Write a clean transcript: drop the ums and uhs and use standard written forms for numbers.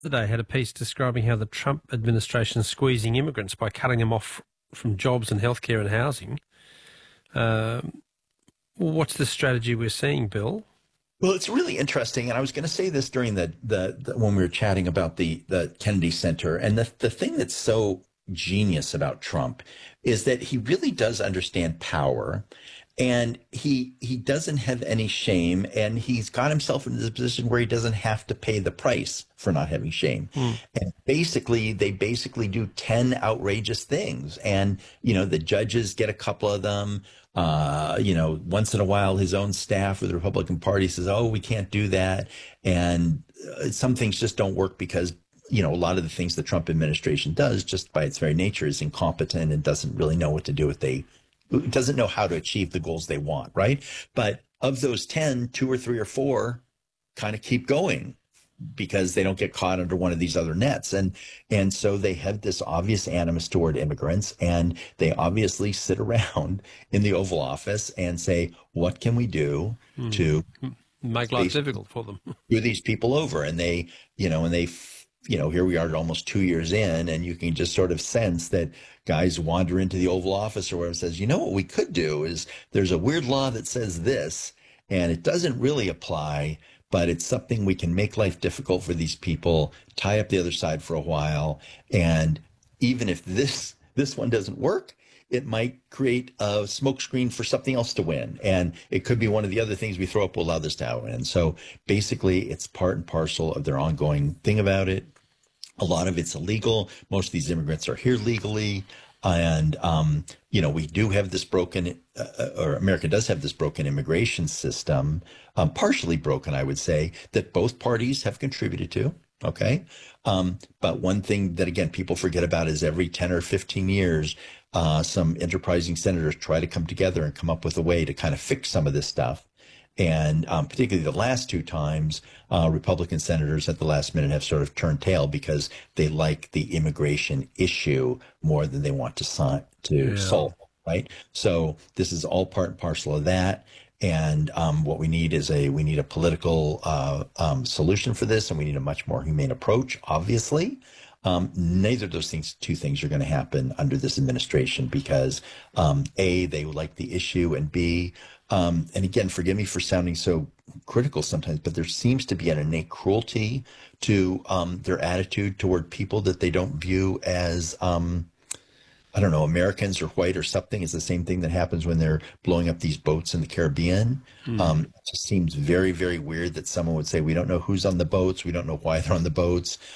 Today had a piece describing how the Trump administration is squeezing immigrants by cutting them off from jobs and healthcare and housing. Um, what's the strategy we're seeing, Bill? Well, it's really interesting, and I was going to say this during the when we were chatting about the Kennedy Center, and the thing that's so genius about Trump is that he really does understand power, and he doesn't have any shame, and he's got himself into this position where he doesn't have to pay the price for not having shame. Hmm. And they basically do 10 outrageous things, and the judges get a couple of them. Once in a while, his own staff with the Republican Party says, "Oh, we can't do that," and some things just don't work because a lot of the things the Trump administration does, just by its very nature, is incompetent and doesn't really know what to do with doesn't know how to achieve the goals they want, right? But of those 10, two or three or four kind of keep going because they don't get caught under one of these other nets. And so they have this obvious animus toward immigrants, and they obviously sit around in the Oval Office and say, what can we do to Make life difficult for them. screw these people over? And here we are almost 2 years in, and you can just sort of sense that guys wander into the Oval Office or where it says, what we could do is there's a weird law that says this, and it doesn't really apply, but it's something we can make life difficult for these people, tie up the other side for a while. And even if this one doesn't work, it might create a smokescreen for something else to win. And it could be one of the other things we throw up will allow this to happen. And so basically it's part and parcel of their ongoing thing about it. A lot of it's illegal. Most of these immigrants are here legally. And, we do have this or America does have this broken immigration system, partially broken, I would say, that both parties have contributed to. Okay. But one thing that, again, people forget about is every 10 or 15 years, some enterprising senators try to come together and come up with a way to kind of fix some of this stuff. And particularly the last two times, Republican senators at the last minute have sort of turned tail because they like the immigration issue more than they want to solve, right? So this is all part and parcel of that. And what we need is a political solution for this, and we need a much more humane approach, obviously. Neither of those two things are going to happen under this administration because A, they like the issue, and B, and again, forgive me for sounding so critical sometimes, but there seems to be an innate cruelty to their attitude toward people that they don't view as I don't know, Americans or white or something. Is the same thing that happens when they're blowing up these boats in the Caribbean. It just seems very, very weird that someone would say, we don't know who's on the boats. We don't know why they're on the boats.